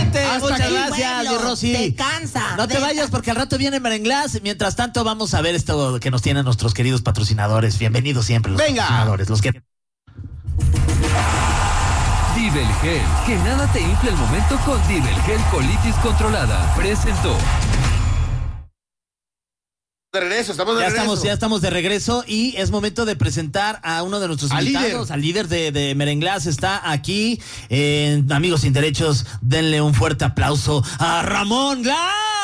Excelente. Muchas aquí, gracias, mi Rosy. Te cansa. No te vayas porque al rato viene Merenglás. Mientras tanto, vamos a ver esto que nos tienen nuestros queridos patrocinadores. Bienvenidos siempre los patrocinadores. Los que... Divel Gel, que nada te infle el momento con Divel Gel Colitis Controlada. Presentó. De regreso, estamos de regreso. Ya estamos de regreso y es momento de presentar a uno de nuestros invitados, al líder de Merenglás. Está aquí, amigos sin derechos, denle un fuerte aplauso a Ramón Glass.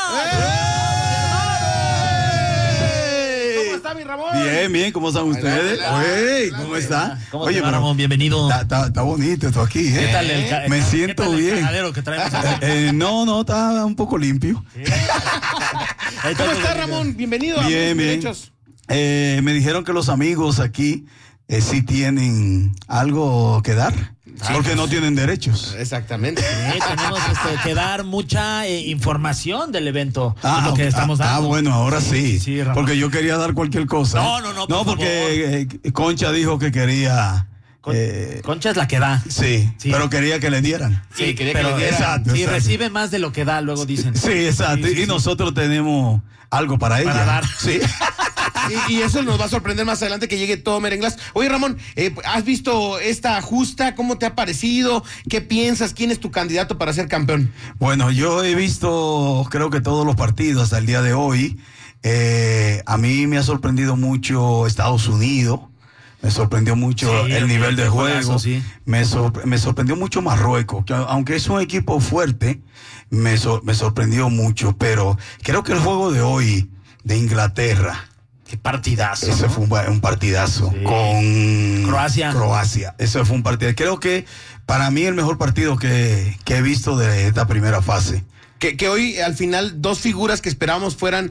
¿Cómo está mi Ramón? Bien, ¿cómo están ustedes? Oye, ¿cómo está? ¿Cómo te va, Ramón? Bienvenido. Está bonito esto aquí, ¿eh? ¿Qué tal Me siento bien. El cagadero que traemos aquí? No, está un poco limpio. ¿Cómo está, Ramón? Bienvenido a Bien. Derechos. Me dijeron que los amigos aquí sí tienen algo que dar, porque no tienen derechos. Exactamente. Sí, tenemos que dar mucha información del evento. Lo que estamos dando. Bueno, ahora sí. Ramón. Porque yo quería dar cualquier cosa. No, porque Concha dijo que quería... Concha es la que da. Sí, pero quería que le dieran. Sí, quería que le dieran. Exacto. Sí, recibe más de lo que da, luego dicen. Sí, exacto. Y nosotros tenemos algo para ella. Para dar. Sí. Y eso nos va a sorprender más adelante que llegue todo Merenglás. Oye, Ramón, ¿has visto esta justa? ¿Cómo te ha parecido? ¿Qué piensas? ¿Quién es tu candidato para ser campeón? Bueno, yo he visto, creo que todos los partidos hasta el día de hoy. A mí me ha sorprendido mucho Estados Unidos. Me sorprendió mucho el nivel de juego. Sí. Me sorprendió mucho Marruecos, que aunque es un equipo fuerte, me sorprendió mucho. Pero creo que el juego de hoy de Inglaterra, qué partidazo. ese fue un partidazo con Croacia. Ese fue un partido. Creo que para mí el mejor partido que he visto de esta primera fase. Que hoy al final dos figuras que esperábamos fueran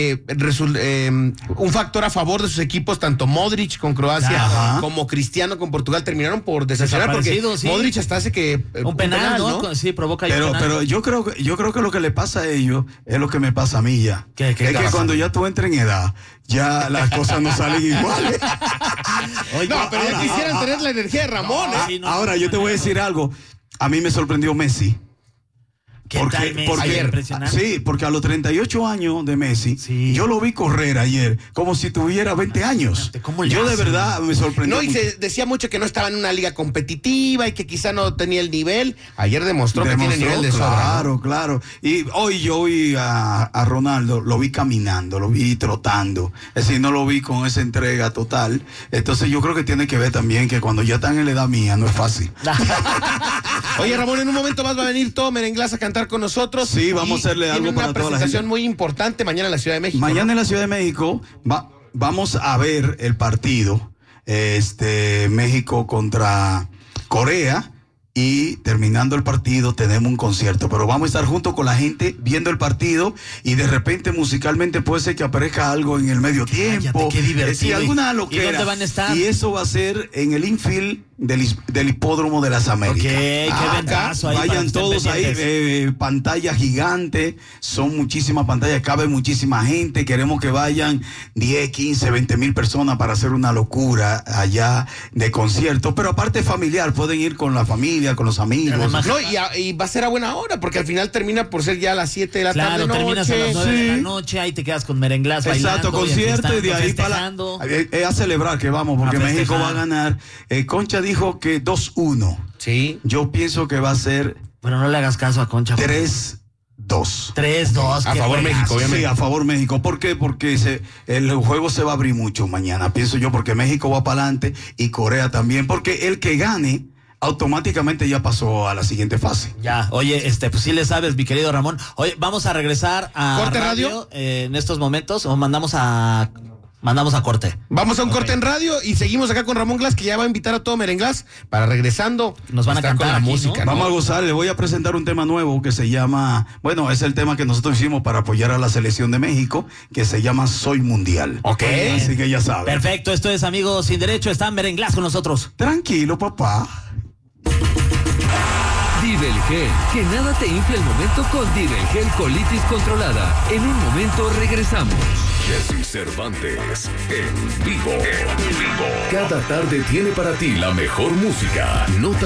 un factor a favor de sus equipos, tanto Modric con Croacia como Cristiano con Portugal, terminaron por decepcionar porque Modric hasta hace que un penal, ¿no? Sí, provoca pero yo creo que lo que le pasa a ellos es lo que me pasa a mí ya. ¿Qué es que cuando ya tú entras en edad, ya las cosas no salen igual. Oye, pero ya quisieran tener la energía de Ramón. Ahora yo te voy a decir algo. A mí me sorprendió Messi. Porque a los 38 años de Messi, yo lo vi correr ayer como si tuviera 20 años. Yo de verdad me sorprendió. No, y se decía mucho que no estaba en una liga competitiva y que quizá no tenía el nivel. Ayer demostró que tiene nivel de sobra. Claro. Y hoy yo vi a Ronaldo, lo vi caminando, lo vi trotando. Es decir, no lo vi con esa entrega total. Entonces yo creo que tiene que ver también que cuando ya están en la edad mía no es fácil. Oye, Ramón, en un momento más va a venir todo Merenglás a cantar con nosotros. Sí, vamos a hacerle algo para toda la gente. Tiene una presentación muy importante mañana en la Ciudad de México. Mañana en la Ciudad de México vamos a ver el partido México contra Corea. Y terminando el partido tenemos un concierto, pero vamos a estar junto con la gente viendo el partido y de repente musicalmente puede ser que aparezca algo en el medio tiempo. Qué divertido. Alguna loquera. ¿Y dónde van a estar? Y eso va a ser en el infield del Hipódromo de las Américas. Qué ventazo ahí. Vayan todos ahí, pantalla gigante, son muchísimas pantallas, cabe muchísima gente, queremos que vayan 10, 15, 20 mil personas para hacer una locura allá de concierto, pero aparte familiar, pueden ir con la familia, con los amigos. Además, no, y va a ser a buena hora, porque al final termina por ser ya a las 7 de la tarde. Claro, terminas a las 9 de la noche, ahí te quedas con Merenglás bailando. Exacto, concierto y de ahí para a celebrar que vamos, porque México va a ganar. Concha dijo que 2-1. Sí. Yo pienso que va a ser... Bueno, no le hagas caso a Concha. 3-2. 3-2. A favor México, obviamente. Sí, a favor México. ¿Por qué? Porque el juego se va a abrir mucho mañana. Pienso yo, porque México va para adelante y Corea también. Porque el que gane automáticamente ya pasó a la siguiente fase. Ya, oye, pues sí le sabes, mi querido Ramón. Oye, vamos a regresar a ¿Corte radio? En estos momentos, o mandamos a corte. Vamos a un corte en radio y seguimos acá con Ramón Glass, que ya va a invitar a todo Merenglás para regresando. Nos van a cantar con la aquí, música. ¿no? Vamos a gozar, le voy a presentar un tema nuevo que se llama, bueno, es el tema que nosotros hicimos para apoyar a la selección de México, que se llama Soy Mundial. Ok. Así que ya saben. Perfecto, esto es Amigos Sin Derecho, está Merenglás con nosotros. Tranquilo, papá. Divel Gel, que nada te infle el momento con Divel Gel Colitis Controlada. En un momento regresamos. Jesse Cervantes, en vivo. Cada tarde tiene para ti la mejor música. No